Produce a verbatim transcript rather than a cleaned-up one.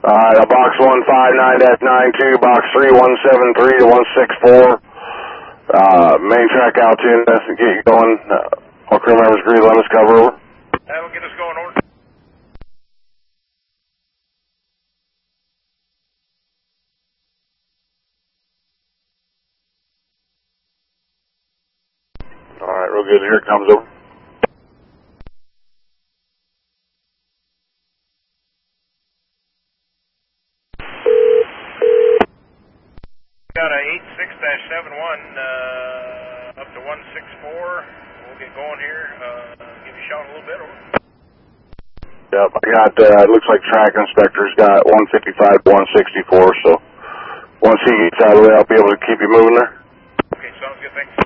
Alright, uh, box one five nine dash nine two, box three one seven three to one six four. Uh, main track out to you, get you going. Uh, all crew members agree, let us cover over. That'll get us going over. Alright, real good, here it comes over. Got a eight six dash seven one uh, up to one six four. We'll get going here. Uh, give you a shout a little bit over. Yep, I got, uh, it looks like track inspector's got one fifty-five, one sixty-four, so once he gets out of the way, I'll be able to keep you moving there. Okay, sounds good, thanks.